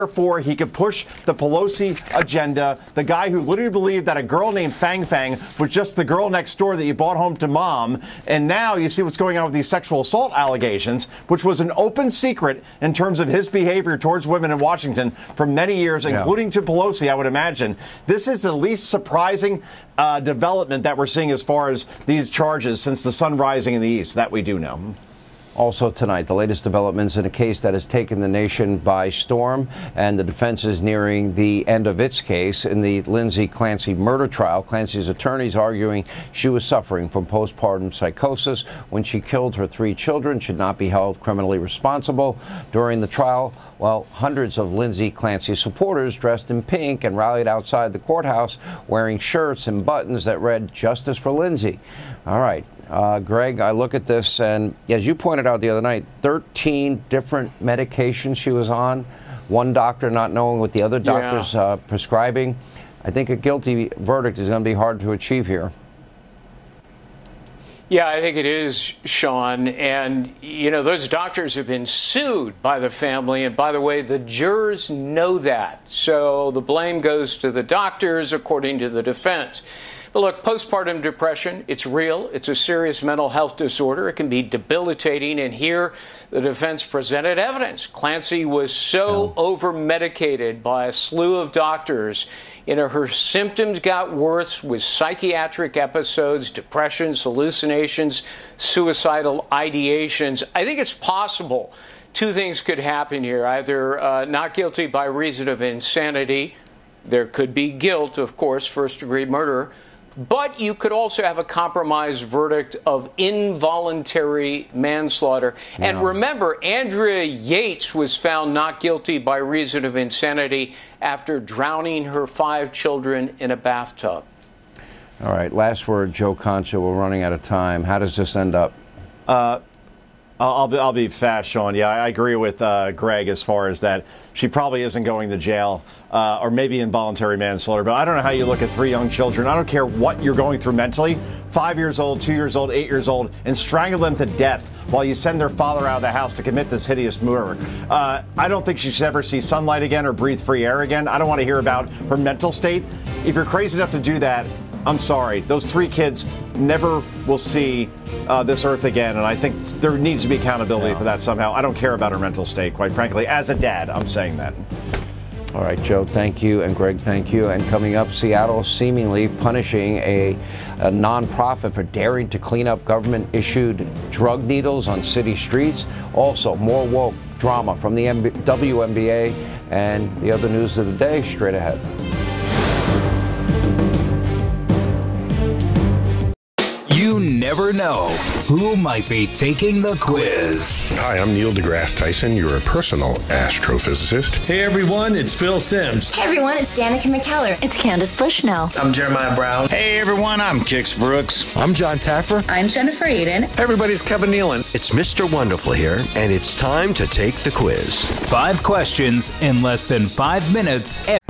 Therefore, he could push the Pelosi agenda, the guy who literally believed that a girl named Fang Fang was just the girl next door that you brought home to mom. And now you see what's going on with these sexual assault allegations, which was an open secret in terms of his behavior towards women in Washington for many years, including to Pelosi, I would imagine. This is the least surprising development that we're seeing as far as these charges since the sun rising in the east. That we do know. Also tonight, the latest developments in a case that has taken the nation by storm, and the defense is nearing the end of its case in the Lindsay Clancy murder trial. Clancy's attorneys arguing she was suffering from postpartum psychosis when she killed her 3 children, should not be held criminally responsible. During the trial, well, hundreds of Lindsay Clancy supporters dressed in pink and rallied outside the courthouse wearing shirts and buttons that read "Justice for Lindsay." All right. Greg, I look at this, and as you pointed out the other night, 13 different medications she was on, one doctor not knowing what the other doctor's prescribing. I think a guilty verdict is going to be hard to achieve here. Yeah, I think it is, Sean. And, you know, those doctors have been sued by the family. And by the way, the jurors know that. So the blame goes to the doctors, according to the defense. But look, postpartum depression, it's real. It's a serious mental health disorder. It can be debilitating. And here, the defense presented evidence. Clancy was so over-medicated by a slew of doctors. You know, her symptoms got worse with psychiatric episodes, depressions, hallucinations, suicidal ideations. I think it's possible 2 things could happen here. Either not guilty by reason of insanity. There could be guilt, of course, first-degree murder. But you could also have a compromised verdict of involuntary manslaughter. And remember, Andrea Yates was found not guilty by reason of insanity after drowning her 5 children in a bathtub. All right, last word, Joe Concha. We're running out of time. How does this end up? I'll be fast, Sean. Yeah, I agree with Greg as far as that. She probably isn't going to jail or maybe involuntary manslaughter. But I don't know how you look at 3 young children. I don't care what you're going through mentally. 5 years old, 2 years old, 8 years old, and strangle them to death while you send their father out of the house to commit this hideous murder. I don't think she should ever see sunlight again or breathe free air again. I don't want to hear about her mental state. If you're crazy enough to do that, I'm sorry. Those 3 kids never will see this earth again, and I think there needs to be accountability for that somehow. I don't care about her mental state, quite frankly. As a dad, I'm saying that. All right, Joe, thank you, and Greg, thank you. And coming up, Seattle seemingly punishing a nonprofit for daring to clean up government-issued drug needles on city streets. Also, more woke drama from the WNBA and the other news of the day straight ahead. You never know who might be taking the quiz. Hi, I'm Neil deGrasse Tyson, your personal astrophysicist. Hey everyone, it's Phil Simms. Hey everyone, it's Danica McKellar. It's Candace Bushnell. I'm Jeremiah Brown. Hey everyone, I'm Kix Brooks. I'm John Taffer. I'm Jennifer Aiden. Hey everybody, it's Kevin Nealon. It's Mr. Wonderful here, and it's time to take the quiz. 5 questions in less than 5 minutes.